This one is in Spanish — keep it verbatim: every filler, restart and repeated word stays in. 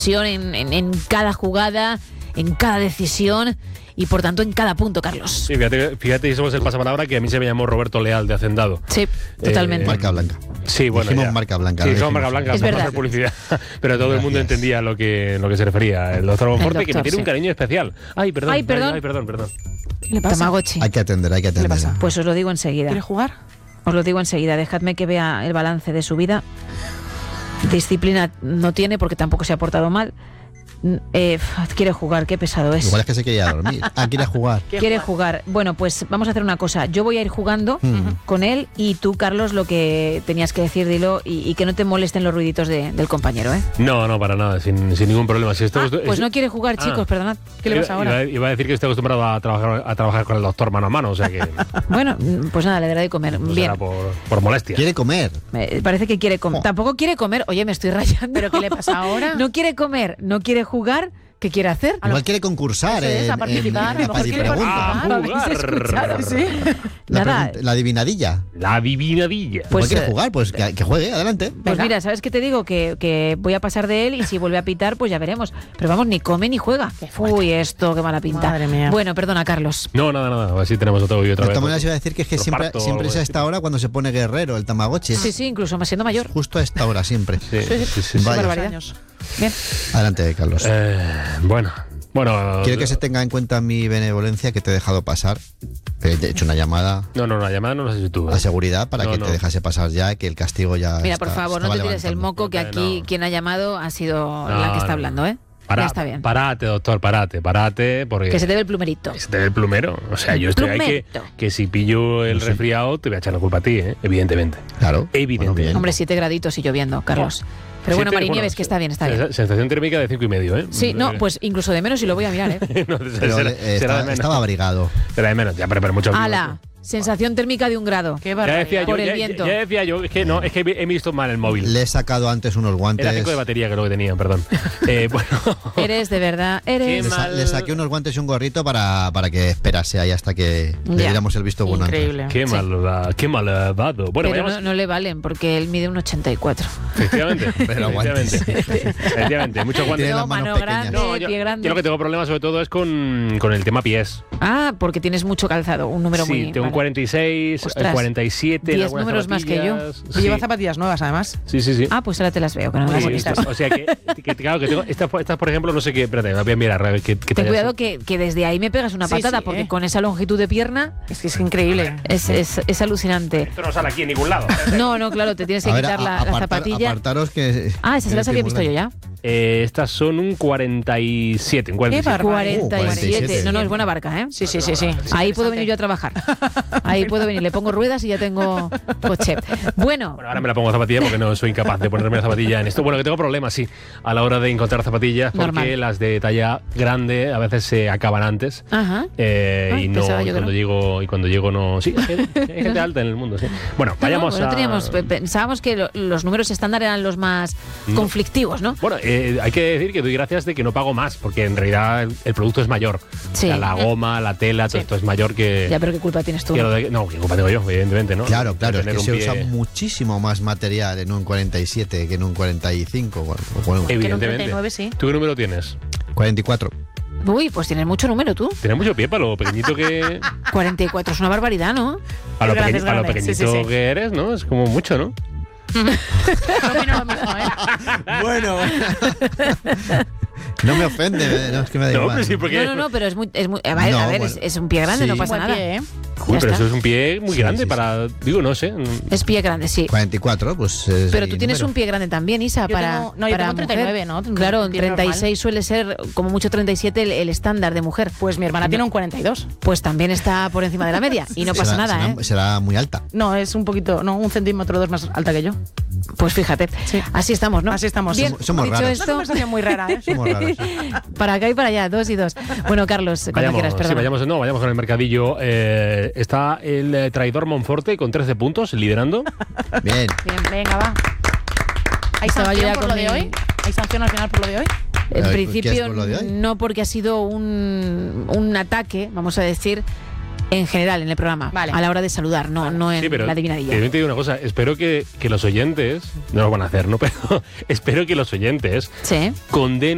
En, en, en cada jugada, en cada decisión y por tanto en cada punto, Carlos. Sí, fíjate, fíjate y somos el pasapalabra que a mí se me llamó Roberto Leal de Hacendado. Sí, totalmente. Eh, marca blanca. Sí, bueno, dijimos ya. marca blanca. Sí, ¿no? dijimos marca blanca, es para verdad. hacer publicidad. Pero todo Gracias. el mundo entendía lo que, lo que se refería. El doctor Monforte, El que me doctor, tiene un sí. cariño especial. Ay, perdón. Ay, perdón. Ay, ay, perdón, perdón. ¿Qué le pasa? Tamagotchi. Hay que atender, hay que atender. ¿Qué le pasa? Pues os lo digo enseguida. ¿Quiere jugar? Os lo digo enseguida. Dejadme que vea el balance de su vida. Disciplina no tiene porque tampoco se ha portado mal. Eh, quiere jugar, qué pesado es. Igual es que se quería dormir. Ah, quiere jugar. Quiere jugar. Bueno, pues vamos a hacer una cosa. Yo voy a ir jugando Mm. con él y tú, Carlos, lo que tenías que decir, dilo, y, y que no te molesten los ruiditos de- del compañero, ¿eh? No, no, para nada, sin, sin ningún problema. Si esto, Ah, pues no quiere jugar, Ah. chicos, perdonad. ¿Qué le pasa ahora? Iba, iba a decir que estoy acostumbrado a trabajar, a trabajar con el doctor mano a mano, o sea que Bueno, pues nada, le daré de comer. no Bien. será por, por molestia. Quiere comer. Me parece que quiere comer. Oh. Tampoco quiere comer. Oye, me estoy rayando. ¿Pero qué le pasa ahora? No quiere comer, no quiere jugar. ¿Qué quiere hacer? Igual quiere concursar Eso es, en, a participar, en, a en lo la mejor quiere pregunta. Ah, ¿Lo habéis jugar. escuchado? Sí. La, Nada. pregunta- la adivinadilla. La adivinadilla. Pues, Igual quiere eh, jugar, pues que, que juegue, adelante. Pues Venga. mira, ¿sabes qué te digo? Que, que voy a pasar de él y si vuelve a pitar, pues ya veremos. Pero vamos, ni come ni juega. Uy, esto, qué mala pinta. Madre mía. Bueno, perdona, Carlos. No, nada, nada. Así tenemos otro y otra De vez. todas maneras iba a decir que es que Lo siempre, parto, siempre es algo a así. esta hora cuando se pone guerrero el Tamagotchi. Sí, sí, incluso más siendo mayor. Justo a esta hora siempre. Sí, sí, sí, sí. Vaya. barbaridad. Años. Bien. Adelante, Carlos. Eh, bueno, bueno. Quiero que se tenga en cuenta mi benevolencia que te he dejado pasar. Te he hecho una llamada No, no, la llamada no la sé si tú. ¿eh? a seguridad para No, que no. te dejase pasar ya, que el castigo ya. Mira, está- por favor, se no te estaba tires el levantando. moco, que No, aquí no. quien ha llamado ha sido No, la que está no. hablando, ¿eh? Para, Ya está bien. Parate, doctor, parate, parate. Porque Que se te ve el plumerito. se te ve el plumero. O sea, yo estoy ahí que, Plumerito. que si pillo el Sí. resfriado te voy a echar la culpa a ti, ¿eh? Evidentemente. Claro. Evidentemente. Bueno, bien. Hombre, siete graditos y lloviendo, Carlos. Pero bueno, Siete, Marinieves, que está bien, está bien. sen- Sensación térmica de cinco y medio, ¿eh? Sí, no, pues incluso de menos y lo voy a mirar, ¿eh? No, Pero será, eh, será estaba, de menos. estaba abrigado. Será de menos, ya, pero, pero mucho Ala, sensación térmica de un grado. Qué Ya barbaridad. decía, yo, Por el ya, viento. ya decía yo, es que no, es que he visto mal el móvil. Le he sacado antes unos guantes. Era cinco de batería que es lo que tenía, perdón. eh, bueno. Eres de verdad, eres... Le, sa- mal. le saqué unos guantes y un gorrito para, para que esperase ahí hasta que le Ya. diéramos el visto bueno. Increíble. Qué Sí. malvado, qué malvado. Bueno, pero vayamos- no, no le valen porque él mide un ochenta y cuatro. Efectivamente. Pero guantes. efectivamente. Efectivamente, muchos guantes. Tiene No, las manos mano pequeñas. grande, No, yo, pie grande. yo lo que tengo problemas sobre todo es con, con el tema pies. Ah, porque tienes mucho calzado, un número sí, muy... tengo un vale. cuarenta y seis, Ostras, cuarenta y siete. en diez algunas números más que yo. zapatillas. Y Sí. lleva zapatillas nuevas, además. Sí, sí, sí. Ah, pues ahora te las veo, que no me las Sí, he visto. o sea que, que, claro, que tengo estas, estas, por ejemplo, no sé qué. Espérate, me voy a mirar. a ver qué, qué Ten tallas cuidado son. que, que desde ahí me pegas una Sí, patada, sí, porque eh. con esa longitud de pierna Es que es increíble. es, es, es alucinante. Esto no sale aquí en ningún lado. No, no, claro, te tienes que A ver, quitar a- la, la apartar- zapatilla. Apartaros que. Ah, esas que las había estoy visto muy yo grande. ya. Eh, estas son un cuarenta y siete. Un cuarenta y siete. Qué barbaridad. Uh, cuarenta y siete. cuarenta y siete. No, no, es buena barca, ¿eh? Sí, sí, sí, sí. Ahí puedo venir yo a trabajar. Ahí puedo venir. Le pongo ruedas y ya tengo coche. Bueno, Bueno, ahora me la pongo zapatilla porque no soy incapaz de ponerme la zapatilla en esto. Bueno, que tengo problemas, sí, a la hora de encontrar zapatillas porque Normal. las de talla grande a veces se acaban antes. ajá. Eh, Ay, y no pensaba y yo que cuando no. llego y cuando llego no sí hay gente, hay gente alta en el mundo, sí. Bueno, vayamos No, no, no a teníamos, pe- pensábamos que lo- los números estándar eran los más No. conflictivos, ¿no? Bueno, eh, hay que decir que doy gracias de que no pago más, porque en realidad el, el producto es mayor. Sí. O sea, la goma, la tela, todo Sí. esto es mayor que... Ya, pero qué culpa tienes tú. que lo de- no, qué culpa tengo yo, evidentemente, ¿no? Claro, claro, es Tener que un se pie- usa muchísimo más material en un cuarenta y siete que en un cuarenta y cinco. Bueno, bueno, Que en un Evidentemente. treinta y nueve sí. ¿Tú qué número tienes? cuarenta y cuatro. Uy, pues tienes mucho número tú. Tienes mucho pie para lo pequeñito que... cuarenta y cuatro es una barbaridad, ¿no? Para lo, grande, pequeñi- es para lo grande. Sí, pequeñito sí, sí. que eres, ¿no? Es como mucho, ¿no? No opino lo mismo, ¿eh? Bueno. No me ofende, eh, no, es que me da No, igual. pero sí, porque... No, no, no, pero es muy... Es muy a ver, No, a ver, bueno. es, es un pie grande, Sí. no pasa Buen nada. pie, ¿eh? Uy, Ya pero está. eso es un pie muy Sí, grande sí, sí. para... Digo, no sé. Es pie grande, sí. cuarenta y cuatro, pues. es Pero el tú tienes número. un pie grande también, Isa, Yo para, tengo- no, yo para tengo treinta y nueve, mujer. ¿no? Claro, Un pie treinta y seis normal. suele ser, como mucho treinta y siete, el, el estándar de mujer. Pues mi hermana tiene un cuarenta y dos. Pues también está por encima de la media y no pasa Será- nada, será, ¿eh? será muy alta. No, es un poquito, no, un centímetro o dos más alta que yo. Pues fíjate, Sí. así estamos, ¿no? Así estamos. Bien, Somos- somos dicho raros. Una esto, conversación muy rara, ¿eh? Somos raros. sí. para acá y para allá, dos y dos. Bueno, Carlos, cuando Vayamos, quieras, sí, perdón. vayamos, no, vayamos con el mercadillo. Eh, está el eh, traidor Monforte con trece puntos, liderando. Bien. Bien, venga, va. ¿Hay Estaba yo sanción ya por con lo de mi- hoy? ¿Hay sanción al final por lo de hoy? En A ver, principio, ¿qué es por lo de hoy? no, porque ha sido un, un ataque, vamos a decir, en general en el programa, Vale. a la hora de saludar, no, no en Sí, pero la adivinadilla. te digo una cosa, espero que, que los oyentes, no lo van a hacer, ¿no? Pero espero que los oyentes Sí. condenen